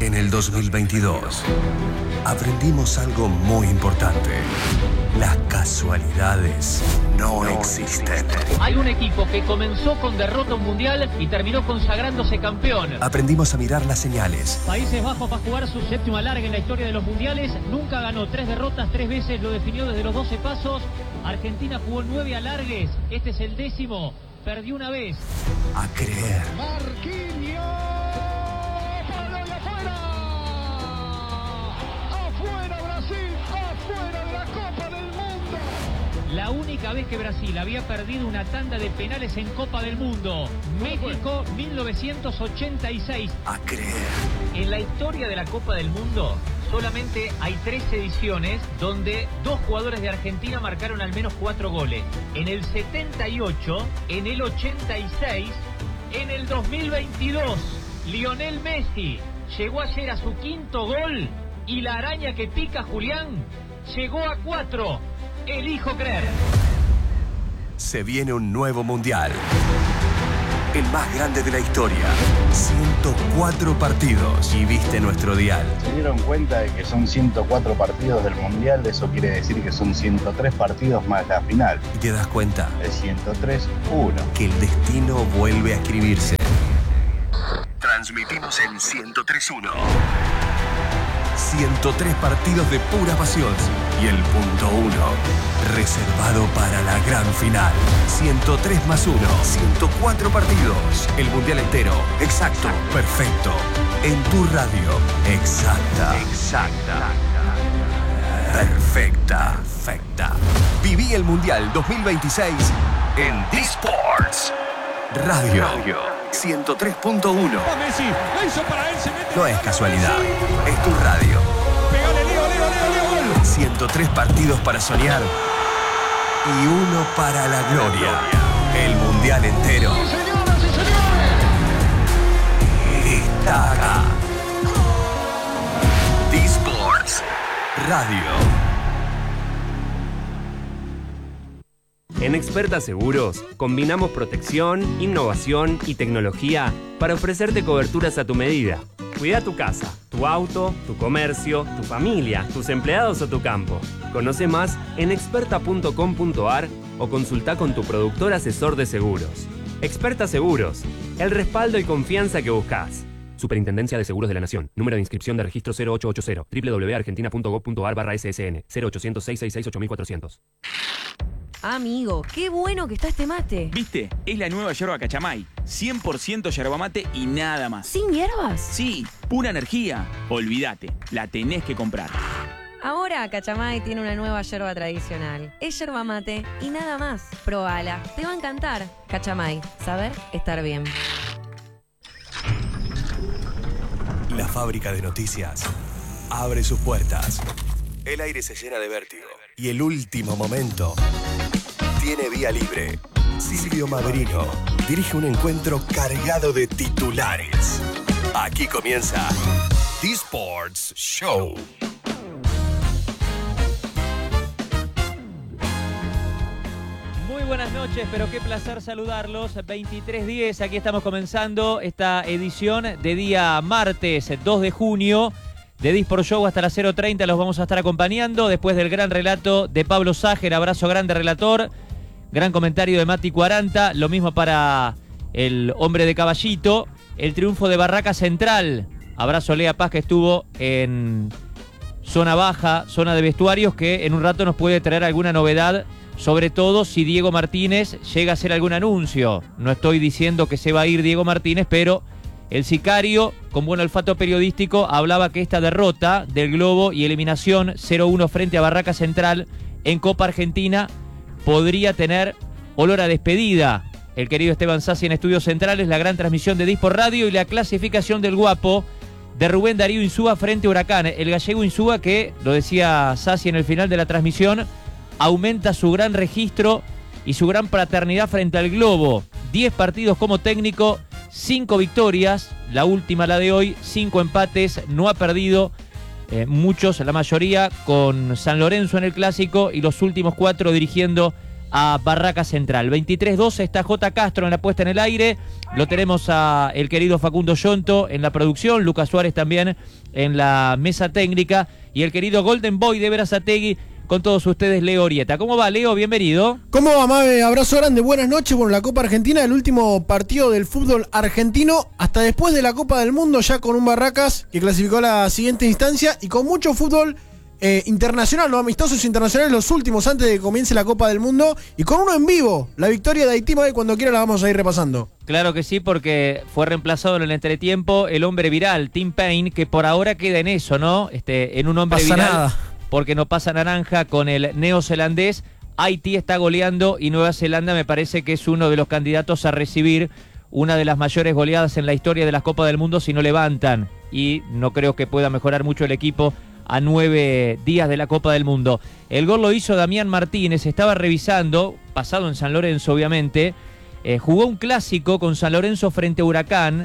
En el 2022 aprendimos algo muy importante. Las casualidades no existen. Hay un equipo que comenzó con derrota mundial y terminó consagrándose campeón. Aprendimos a mirar las señales. Países Bajos va a jugar su séptimo alargue en la historia de los mundiales. Nunca ganó 3 derrotas, 3 veces lo definió desde los 12 pasos. Argentina jugó 9 alargues. Este es el 10º. Perdió una vez. A creer. Marquinhos. ¡Palo y afuera! ¡Afuera Brasil! ¡Afuera de la Copa del Mundo! La única vez que Brasil había perdido una tanda de penales en Copa del Mundo. México, 1986. A creer. En la historia de la Copa del Mundo solamente hay 3 ediciones donde 2 jugadores de Argentina marcaron al menos 4 goles. En el 78, en el 86, en el 2022. Lionel Messi llegó ayer a su 5º gol y la araña que pica Julián llegó a 4. Elijo creer. Se viene un nuevo mundial. El más grande de la historia. 104 partidos. Y viste nuestro dial. ¿Se dieron cuenta de que son 104 partidos del Mundial? Eso quiere decir que son 103 partidos más la final. Y te das cuenta. Es 103-1. Que el destino vuelve a escribirse. Transmitimos en 103.1. 103 partidos de pura pasión. Y el punto 1, reservado para la gran final. 103 más 1, 104 partidos. El mundial entero, exacto, perfecto. En tu radio, exacta. Perfecta. Viví el mundial 2026 en D-Sports Radio 103.1. No es casualidad, es tu radio. ¡Pegale, Leo! 103 partidos para soñar y 1 para la gloria. El mundial entero ¡Señoras y señores! está acá. D-Sports Radio. En Experta Seguros, combinamos protección, innovación y tecnología para ofrecerte coberturas a tu medida. Cuida tu casa, tu auto, tu comercio, tu familia, tus empleados o tu campo. Conoce más en experta.com.ar o consulta con tu productor asesor de seguros. Experta Seguros, el respaldo y confianza que buscas. Superintendencia de Seguros de la Nación. Número de inscripción de registro 0880. www.argentina.gov.ar/SSN 0800-666-8400. Amigo, qué bueno que está este mate. ¿Viste? Es la nueva yerba Cachamay. 100% yerba mate y nada más. ¿Sin hierbas? Sí, pura energía. Olvídate, la tenés que comprar. Ahora Cachamay tiene una nueva yerba tradicional. Es yerba mate y nada más. Probala, te va a encantar. Cachamay, saber estar bien. La fábrica de noticias abre sus puertas. El aire se llena de vértigo. Y el último momento tiene vía libre. Silvio Maverino dirige un encuentro cargado de titulares. Aquí comienza D-Sports Show. Muy buenas noches, pero qué placer saludarlos. 23:10, aquí estamos comenzando esta edición de día martes 2 de junio. De D-Sport Show hasta las 0:30 los vamos a estar acompañando después del gran relato de Pablo Ságer. Abrazo grande, relator. Gran comentario de Mati 40. Lo mismo para el hombre de Caballito. El triunfo de Barraca Central. Abrazo Lea Paz, que estuvo en zona baja, zona de vestuarios, que en un rato nos puede traer alguna novedad. Sobre todo si Diego Martínez llega a hacer algún anuncio. No estoy diciendo que se va a ir Diego Martínez, pero el sicario, con buen olfato periodístico, hablaba que esta derrota del Globo y eliminación 0-1 frente a Barraca Central en Copa Argentina podría tener olor a despedida. El querido Esteban Sassi en Estudios Centrales, la gran transmisión de D-Sport Radio y la clasificación del Guapo de Rubén Darío Insúa frente a Huracán. El gallego Insúa, que, lo decía Sassi en el final de la transmisión, aumenta su gran registro y su gran paternidad frente al Globo. 10 partidos como técnico, 5 victorias, la última, la de hoy, 5 empates, no ha perdido, muchos, la mayoría, con San Lorenzo en el Clásico y los últimos 4 dirigiendo a Barraca Central. 23-12 está J. Castro en la puesta en el aire. Lo tenemos a el querido Facundo Yonto en la producción, Lucas Suárez también en la mesa técnica y el querido Golden Boy de Berazategui. Con todos ustedes, Leo Orieta. ¿Cómo va, Leo? Bienvenido. ¿Cómo va, Mabe? Abrazo grande, buenas noches. Bueno, la Copa Argentina, el último partido del fútbol argentino, hasta después de la Copa del Mundo, ya con un Barracas que clasificó a la siguiente instancia y con mucho fútbol internacional, los amistosos internacionales, los últimos antes de que comience la Copa del Mundo, y con uno en vivo, la victoria de Haití, Mabe, cuando quiera la vamos a ir repasando. Claro que sí, porque fue reemplazado en el entretiempo el hombre viral, Tim Payne, que por ahora queda en eso, ¿no? En un hombre pasa viral. Nada. Porque no pasa naranja con el neozelandés. Haití está goleando y Nueva Zelanda me parece que es uno de los candidatos a recibir una de las mayores goleadas en la historia de las Copas del Mundo si no levantan. Y no creo que pueda mejorar mucho el equipo a 9 días de la Copa del Mundo. El gol lo hizo Damián Martínez, estaba revisando, pasado en San Lorenzo obviamente, jugó un clásico con San Lorenzo frente a Huracán,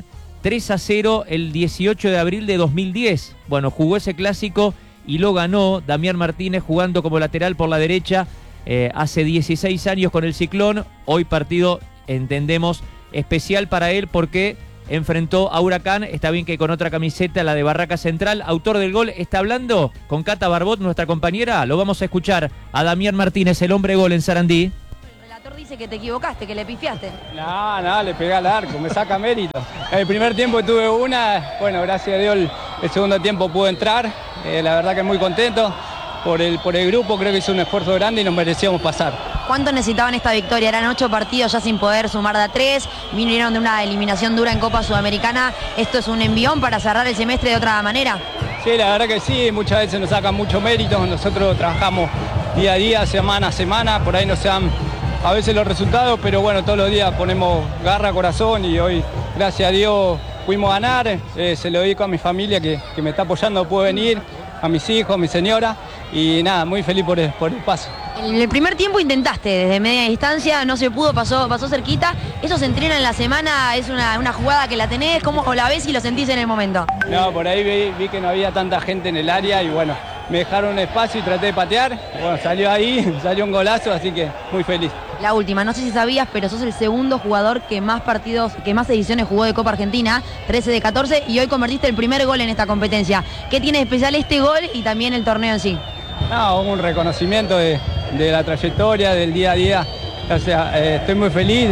3-0 el 18 de abril de 2010. Bueno, jugó ese clásico y lo ganó Damián Martínez jugando como lateral por la derecha hace 16 años con el Ciclón. Hoy partido, entendemos, especial para él porque enfrentó a Huracán. Está bien que con otra camiseta, la de Barraca Central. Autor del gol está hablando con Cata Barbot, nuestra compañera. Lo vamos a escuchar a Damián Martínez, el hombre gol en Sarandí. El relator dice que te equivocaste, que le pifiaste. No, le pegué al arco, me saca mérito. El primer tiempo tuve una, bueno, gracias a Dios el segundo tiempo pude entrar. La verdad que muy contento por el grupo, creo que hizo un esfuerzo grande y nos merecíamos pasar. ¿Cuánto necesitaban esta victoria? Eran 8 partidos ya sin poder sumar de a 3, vinieron de una eliminación dura en Copa Sudamericana. ¿Esto es un envión para cerrar el semestre de otra manera? Sí, la verdad que sí, muchas veces nos sacan mucho mérito, nosotros trabajamos día a día, semana a semana, por ahí no se dan a veces los resultados, pero bueno, todos los días ponemos garra, corazón y hoy, gracias a Dios, pudimos ganar. Se lo dedico a mi familia que me está apoyando, puedo venir, a mis hijos, a mi señora y nada, muy feliz por el paso. En el primer tiempo intentaste desde media distancia, no se pudo, pasó cerquita. ¿Eso se entrena en la semana? ¿Es una jugada que la tenés? ¿Cómo o la ves y lo sentís en el momento? No, por ahí vi que no había tanta gente en el área y bueno, me dejaron un espacio y traté de patear. Bueno, salió ahí, salió un golazo, así que muy feliz. La última, no sé si sabías, pero sos el segundo jugador que más partidos, que más ediciones jugó de Copa Argentina, 13 de 14, y hoy convertiste el primer gol en esta competencia. ¿Qué tiene de especial este gol y también el torneo en sí? No, un reconocimiento de la trayectoria, del día a día. O sea, estoy muy feliz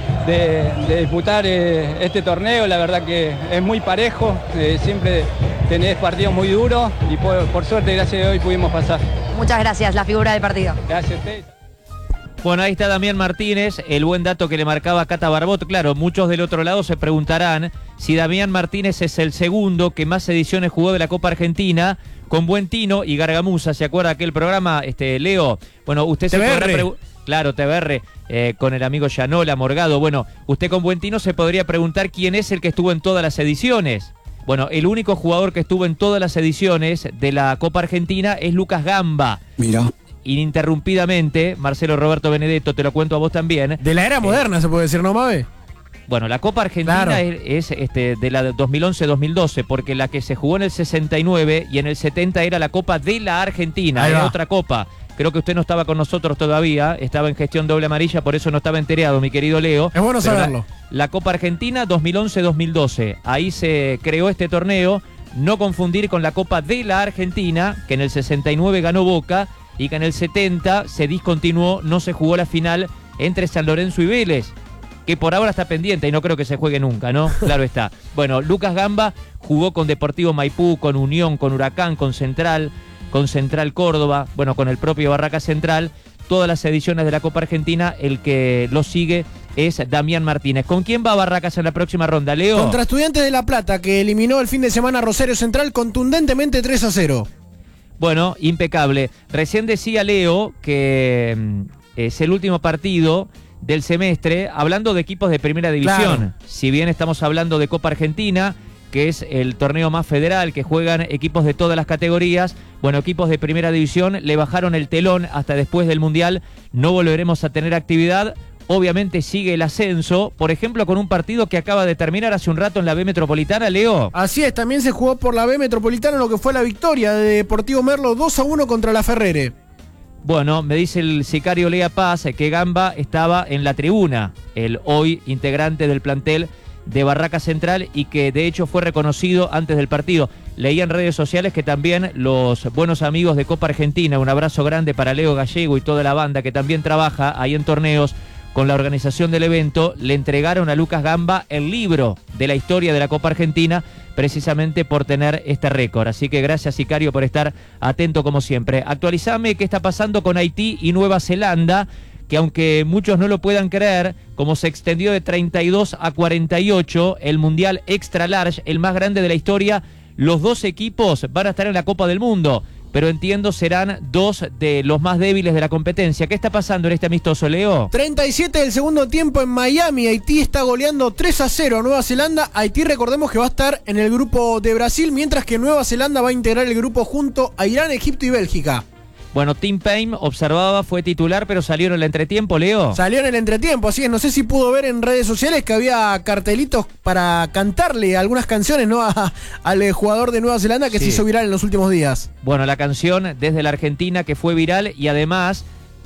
de disputar este torneo, la verdad que es muy parejo, siempre tenés partidos muy duros y por suerte, gracias a hoy pudimos pasar. Muchas gracias, la figura del partido. Gracias a ustedes. Bueno, ahí está Damián Martínez, el buen dato que le marcaba Cata Barbot. Claro, muchos del otro lado se preguntarán si Damián Martínez es el segundo que más ediciones jugó de la Copa Argentina, con Buen Tino y Gargamusa. ¿Se acuerda aquel programa, Leo? Bueno, usted se podrá claro, TBR, con el amigo Yanola Morgado. Bueno, usted con Buen Tino se podría preguntar quién es el que estuvo en todas las ediciones. Bueno, el único jugador que estuvo en todas las ediciones de la Copa Argentina es Lucas Gamba. Mira. Ininterrumpidamente, Marcelo Roberto Benedetto, te lo cuento a vos también. De la era moderna se puede decir, ¿no, Mabe? Bueno, la Copa Argentina claro. es de la 2011-2012, porque la que se jugó en el 69 y en el 70 era la Copa de la Argentina, era otra copa. Creo que usted no estaba con nosotros todavía, estaba en gestión doble amarilla, por eso no estaba enterado, mi querido Leo. Es bueno saberlo. La Copa Argentina 2011-2012, ahí se creó este torneo, no confundir con la Copa de la Argentina, que en el 69 ganó Boca, y que en el 70 se discontinuó, no se jugó la final entre San Lorenzo y Vélez, que por ahora está pendiente y no creo que se juegue nunca, ¿no? Claro está. Bueno, Lucas Gamba jugó con Deportivo Maipú, con Unión, con Huracán, con Central Córdoba, bueno, con el propio Barraca Central, todas las ediciones de la Copa Argentina. El que lo sigue es Damián Martínez. ¿Con quién va Barracas en la próxima ronda, Leo? Contra Estudiantes de La Plata, que eliminó el fin de semana a Rosario Central contundentemente 3-0. Bueno, impecable. Recién decía Leo que es el último partido del semestre, hablando de equipos de primera división. Claro. Si bien estamos hablando de Copa Argentina, que es el torneo más federal, que juegan equipos de todas las categorías, bueno, equipos de primera división le bajaron el telón hasta después del Mundial, no volveremos a tener actividad. Obviamente sigue el ascenso, por ejemplo, con un partido que acaba de terminar hace un rato en la B Metropolitana, Leo. Así es, también se jugó por la B Metropolitana lo que fue la victoria de Deportivo Merlo 2-1 contra la Ferrere. Bueno, me dice el sicario Lea Paz que Gamba estaba en la tribuna, el hoy integrante del plantel de Barraca Central, y que de hecho fue reconocido antes del partido. Leía en redes sociales que también los buenos amigos de Copa Argentina, un abrazo grande para Leo Gallego y toda la banda que también trabaja ahí en torneos con la organización del evento, le entregaron a Lucas Gamba el libro de la historia de la Copa Argentina, precisamente por tener este récord. Así que gracias, sicario, por estar atento como siempre. Actualizame qué está pasando con Haití y Nueva Zelanda, que aunque muchos no lo puedan creer, como se extendió de 32 a 48 el Mundial Extra Large, el más grande de la historia, los dos equipos van a estar en la Copa del Mundo, pero entiendo serán dos de los más débiles de la competencia. ¿Qué está pasando en este amistoso, Leo? 37 del segundo tiempo en Miami. Haití está goleando 3-0 a Nueva Zelanda. Haití, recordemos que va a estar en el grupo de Brasil, mientras que Nueva Zelanda va a integrar el grupo junto a Irán, Egipto y Bélgica. Bueno, Tim Payne observaba, fue titular, pero salió en el entretiempo, Leo. Salió en el entretiempo, así es. No sé si pudo ver en redes sociales que había cartelitos para cantarle algunas canciones, ¿no? Al jugador de Nueva Zelanda que se hizo viral en los últimos días. Bueno, la canción desde la Argentina que fue viral, y además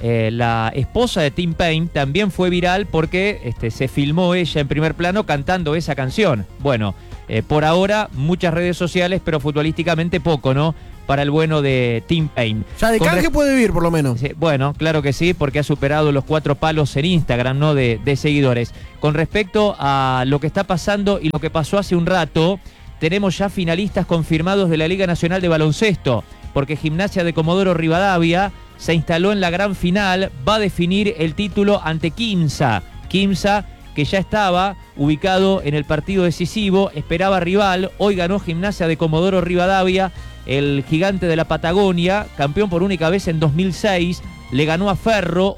la esposa de Tim Payne también fue viral porque se filmó ella en primer plano cantando esa canción. Bueno, por ahora muchas redes sociales, pero futbolísticamente poco, ¿no? Para el bueno de Tim Payne. Ya de canje puede vivir, por lo menos. Bueno, claro que sí, porque ha superado los 4 palos en Instagram, ¿no? De seguidores. Con respecto a lo que está pasando y lo que pasó hace un rato, tenemos ya finalistas confirmados de la Liga Nacional de Baloncesto, porque Gimnasia de Comodoro Rivadavia se instaló en la gran final, va a definir el título ante Quimsa. Quimsa, que ya estaba ubicado en el partido decisivo, esperaba rival, hoy ganó Gimnasia de Comodoro Rivadavia, el gigante de la Patagonia, campeón por única vez en 2006, le ganó a Ferro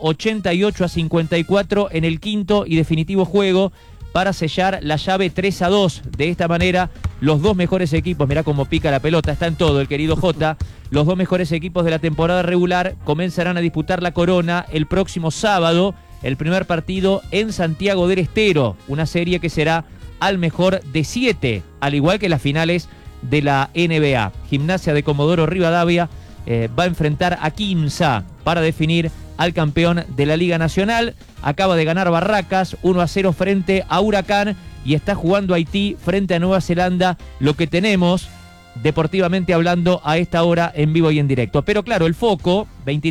88-54 en el quinto y definitivo juego para sellar la llave 3-2. De esta manera, los dos mejores equipos, mirá cómo pica la pelota, está en todo el querido Jota, los dos mejores equipos de la temporada regular comenzarán a disputar la corona el próximo sábado, el primer partido en Santiago del Estero, una serie que será al mejor de 7, al igual que las finales de la NBA. Gimnasia de Comodoro Rivadavia va a enfrentar a Quimsa para definir al campeón de la Liga Nacional. Acaba de ganar Barracas 1-0 frente a Huracán y está jugando Haití frente a Nueva Zelanda, lo que tenemos deportivamente hablando a esta hora en vivo y en directo. Pero claro, el foco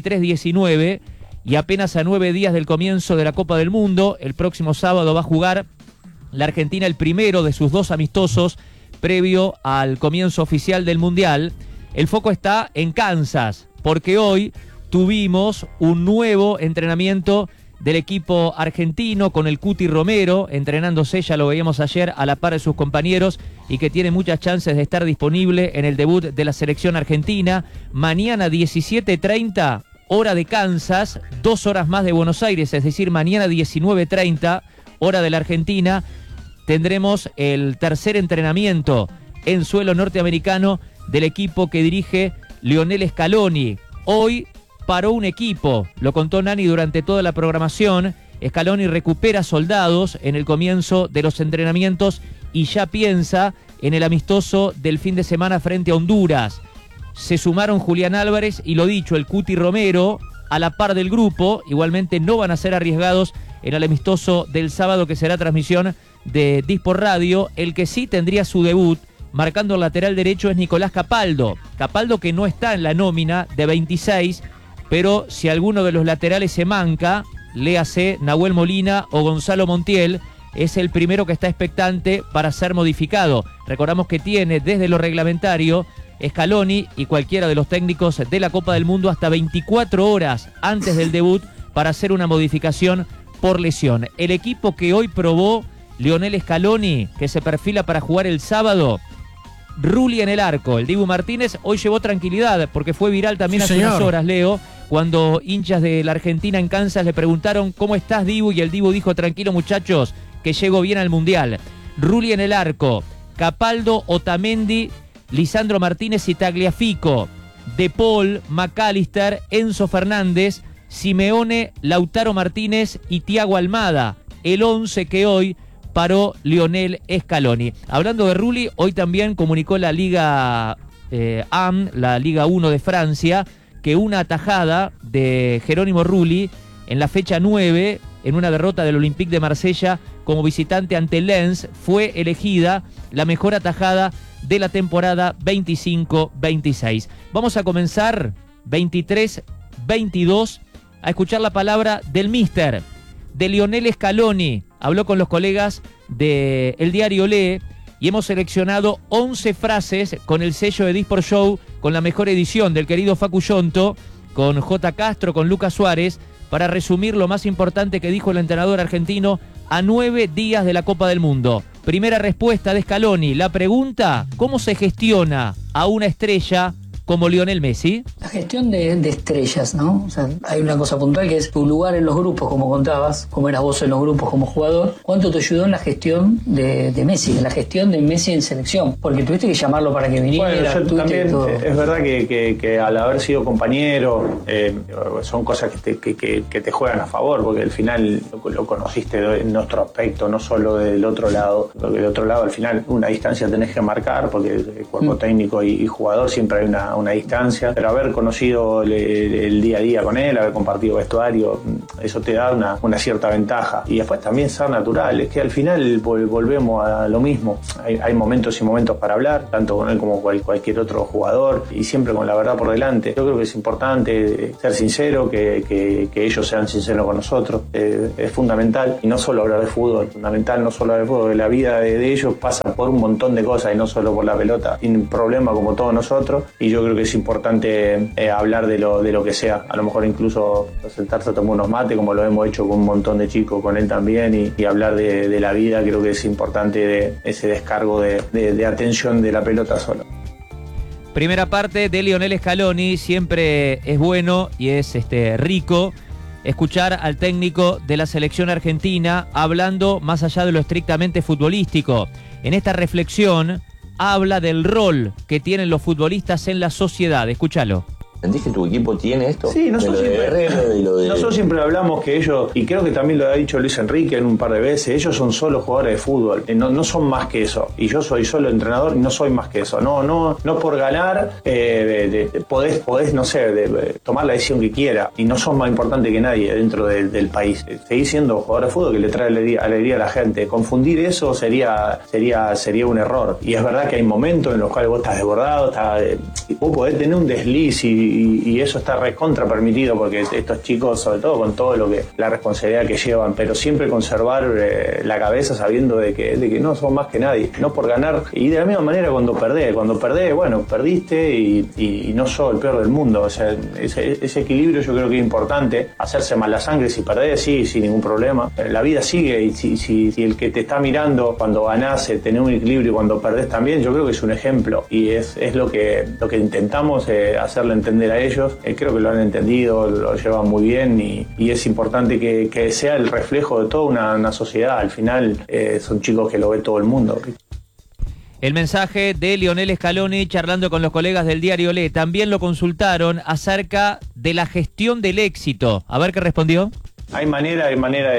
23-19 y apenas a 9 días del comienzo de la Copa del Mundo. El próximo sábado va a jugar la Argentina el primero de sus 2 amistosos previo al comienzo oficial del Mundial. El foco está en Kansas, porque hoy tuvimos un nuevo entrenamiento del equipo argentino con el Cuti Romero, entrenándose, ya lo veíamos ayer, a la par de sus compañeros, y que tiene muchas chances de estar disponible en el debut de la selección argentina. Mañana 17:30, hora de Kansas, 2 horas más de Buenos Aires, es decir, mañana 19:30, hora de la Argentina, tendremos el tercer entrenamiento en suelo norteamericano del equipo que dirige Lionel Scaloni. Hoy paró un equipo, lo contó Nani durante toda la programación. Scaloni recupera soldados en el comienzo de los entrenamientos y ya piensa en el amistoso del fin de semana frente a Honduras. Se sumaron Julián Álvarez y, lo dicho, el Cuti Romero a la par del grupo. Igualmente no van a ser arriesgados en el amistoso del sábado, que será transmisión de Dispor Radio. El que sí tendría su debut marcando el lateral derecho es Nicolás Capaldo. Capaldo, que no está en la nómina de 26, pero si alguno de los laterales se manca, léase Nahuel Molina o Gonzalo Montiel, es el primero que está expectante para ser modificado. Recordamos que tiene desde lo reglamentario Scaloni y cualquiera de los técnicos de la Copa del Mundo hasta 24 horas antes del debut para hacer una modificación por lesión. El equipo que hoy probó Lionel Scaloni, que se perfila para jugar el sábado: Rulli en el arco, el Dibu Martínez. Hoy llevó tranquilidad porque fue viral también hace unas horas, Leo, cuando hinchas de la Argentina en Kansas le preguntaron ¿cómo estás, Dibu? Y el Dibu dijo: tranquilo, muchachos, que llego bien al Mundial. Rulli en el arco, Capaldo, Otamendi, Lisandro Martínez y Tagliafico, De Paul, McAllister, Enzo Fernández, Simeone, Lautaro Martínez y Thiago Almada. El 11 que hoy paró Lionel Scaloni. Hablando de Rulli, hoy también comunicó la Liga AM, la Liga 1 de Francia, que una atajada de Jerónimo Rulli en la fecha 9, en una derrota del Olympique de Marsella como visitante ante Lens, fue elegida la mejor atajada de la temporada 25-26. Vamos a comenzar 23-22 a escuchar la palabra del míster, de Lionel Scaloni. Habló con los colegas del diario Le y hemos seleccionado 11 frases con el sello de Disport Show, con la mejor edición del querido Facu Yonto, con J. Castro, con Lucas Suárez, para resumir lo más importante que dijo el entrenador argentino a 9 días de la Copa del Mundo. Primera respuesta de Scaloni, la pregunta: ¿cómo se gestiona a una estrella como Lionel Messi? La gestión de estrellas, ¿no? O sea, hay una cosa puntual que es tu lugar en los grupos, como contabas, cómo eras vos en los grupos como jugador. ¿Cuánto te ayudó en la gestión de Messi, en la gestión de Messi en selección? Porque tuviste que llamarlo para que viniera. Bueno, yo también, es verdad que al haber sido compañero, son cosas que te juegan a favor, porque al final lo conociste en nuestro aspecto, no solo del otro lado. Porque del otro lado, al final, una distancia tenés que marcar, porque el cuerpo técnico y jugador siempre hay una distancia, pero haber conocido el día a día con él, haber compartido vestuario, eso te da una cierta ventaja. Y después también ser natural, es que al final volvemos a lo mismo. Hay momentos y momentos para hablar, tanto con él como cualquier otro jugador, y siempre con la verdad por delante. Yo creo que es importante ser sincero, que ellos sean sinceros con nosotros, es fundamental, y no solo hablar de fútbol, fundamental no solo hablar de fútbol, la vida de ellos pasa por un montón de cosas y no solo por la pelota. Tienen problemas como todos nosotros, y yo creo que es importante hablar de lo que sea, a lo mejor incluso sentarse a tomar unos mates, como lo hemos hecho con un montón de chicos, con él también, y hablar de la vida. Creo que es importante ese descargo de atención de la pelota solo. Primera parte de Lionel Scaloni. Siempre es bueno y es rico escuchar al técnico de la selección argentina hablando más allá de lo estrictamente futbolístico. En esta reflexión habla del rol que tienen los futbolistas en la sociedad. Escúchalo. ¿Sentís que tu equipo tiene esto? Sí, nosotros siempre hablamos que ellos, y creo que también lo ha dicho Luis Enrique en un par de veces, ellos son solo jugadores de fútbol, no son más que eso. Y yo soy solo entrenador y no soy más que eso. No por ganar podés no sé, tomar la decisión que quiera, y no son más importantes que nadie dentro del país. Seguís siendo jugador de fútbol que le trae alegría a la gente. Confundir eso sería un error. Y es verdad que hay momentos en los cuales vos estás desbordado, vos podés tener un desliz y eso está recontra permitido, porque estos chicos, sobre todo con todo la responsabilidad que llevan, pero siempre conservar la cabeza sabiendo de que no son más que nadie, no por ganar. Y de la misma manera cuando perdés, bueno, perdiste y no sos el peor del mundo. O sea, ese equilibrio yo creo que es importante. Hacerse mala sangre si perdés, sí, sin ningún problema. La vida sigue, y si el que te está mirando cuando ganás tener un equilibrio y cuando perdés también, yo creo que es un ejemplo, y es lo que intentamos hacerle entender a ellos. Creo que lo han entendido, lo llevan muy bien, y es importante que sea el reflejo de toda una sociedad. Al final son chicos que lo ve todo el mundo. El mensaje de Lionel Scaloni charlando con los colegas del diario Le. También lo consultaron acerca de la gestión del éxito. A ver qué respondió. Hay manera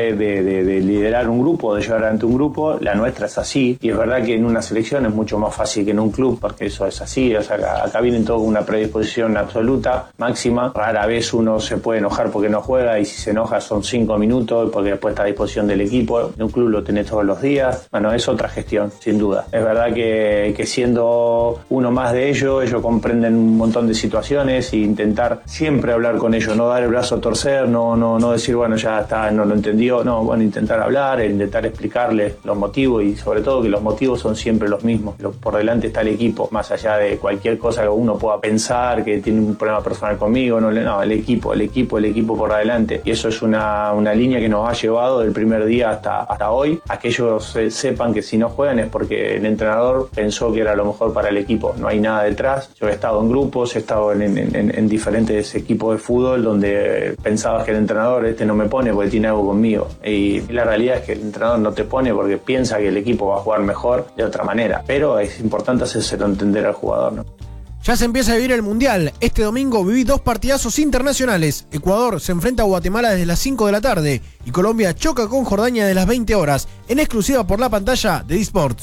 de liderar un grupo, de llevar adelante un grupo. La nuestra es así, y es verdad que en una selección es mucho más fácil que en un club, porque eso es así. O sea, acá vienen todos con una predisposición absoluta, máxima. Rara vez uno se puede enojar porque no juega, y si se enoja son 5 minutos, porque después está a disposición del equipo. En un club lo tenés todos los días. Bueno, es otra gestión, sin duda. Es verdad que siendo uno más de ellos comprenden un montón de situaciones, e intentar siempre hablar con ellos, no dar el brazo a torcer, no decir, bueno, ya está, no lo entendió. No, bueno, intentar hablar, intentar explicarles los motivos, y sobre todo que los motivos son siempre los mismos. Por delante está el equipo, más allá de cualquier cosa que uno pueda pensar que tiene un problema personal conmigo. No, el equipo por adelante. Y eso es una línea que nos ha llevado del primer día hasta hoy, a que ellos sepan que si no juegan es porque el entrenador pensó que era lo mejor para el equipo. No hay nada detrás. Yo he estado en grupos, he estado en diferentes equipos de fútbol donde pensabas que el entrenador no me pone porque tiene algo conmigo, y la realidad es que el entrenador no te pone porque piensa que el equipo va a jugar mejor de otra manera, pero es importante hacérselo entender al jugador, ¿no? Ya se empieza a vivir el Mundial. Este domingo viví 2 partidazos internacionales. Ecuador se enfrenta a Guatemala desde las 5 de la tarde y Colombia choca con Jordania de las 20 horas, en exclusiva por la pantalla de eSports.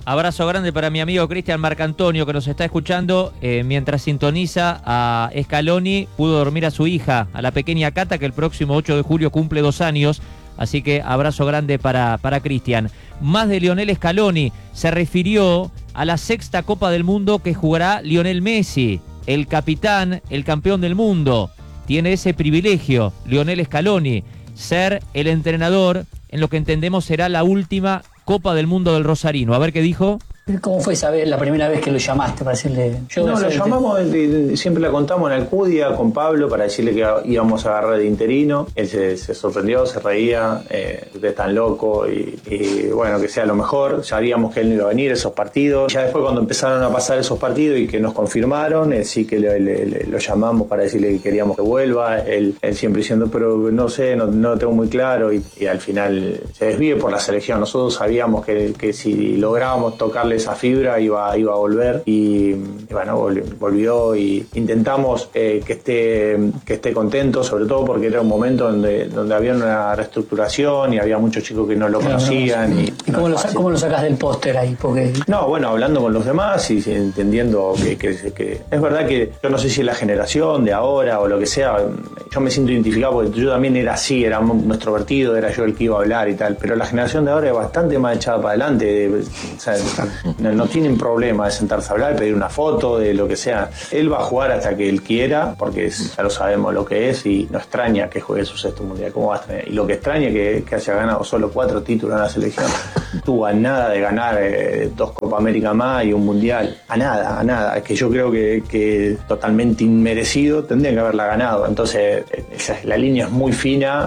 Abrazo grande para mi amigo Cristian Marcantonio, que nos está escuchando mientras sintoniza a Scaloni. Pudo dormir a su hija, a la pequeña Cata, que el próximo 8 de julio cumple 2 años. Así que abrazo grande para Cristian. Más de Lionel Scaloni, se refirió a la 6ª Copa del Mundo que jugará Lionel Messi, el capitán, el campeón del mundo. Tiene ese privilegio, Lionel Scaloni, ser el entrenador en lo que entendemos será la última Copa del Mundo del Rosarino. A ver qué dijo. ¿Cómo fue esa vez, la primera vez que lo llamaste para decirle? No, lo llamamos, siempre la contamos en Alcudia con Pablo para decirle que íbamos a agarrar de interino. Él se sorprendió, se reía, usted es tan loco y bueno, que sea lo mejor. Sabíamos que él no iba a venir a esos partidos. Ya después cuando empezaron a pasar esos partidos y que nos confirmaron, sí que lo llamamos para decirle que queríamos que vuelva. Él siempre diciendo, pero no sé, no lo tengo muy claro y al final se desvíe por la selección. Nosotros sabíamos que si lográbamos tocarle esa fibra iba a volver y bueno, volvió y intentamos que esté contento, sobre todo porque era un momento donde había una reestructuración y había muchos chicos que no lo conocían. ¿Y cómo lo sacás del póster ahí? Porque... No, bueno, hablando con los demás y entendiendo que es verdad que yo no sé si es la generación de ahora o lo que sea, yo me siento identificado porque yo también era así, era muy extrovertido, era yo el que iba a hablar y tal, pero la generación de ahora es bastante más echada para adelante, o sea, no tienen problema de sentarse a hablar, pedir una foto, de lo que sea. Él va a jugar hasta que él quiera, porque ya lo sabemos lo que es y no extraña que juegue su 6º mundial. ¿Cómo va a extrañar? Y lo que extraña es que haya ganado solo 4 títulos en la selección. Tuvo a nada de ganar 2 Copa América más y un mundial. A nada. Es que yo creo que totalmente inmerecido, tendría que haberla ganado. Entonces, la línea es muy fina,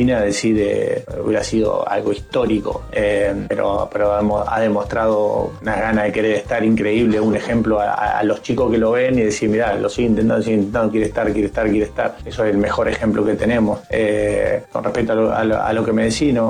decir hubiera sido algo histórico, pero ha demostrado una gana de querer estar increíble, un ejemplo a los chicos que lo ven y decir, mirá, lo sigue intentando, quiere estar. Eso es el mejor ejemplo que tenemos. Con respecto a lo que me decís, no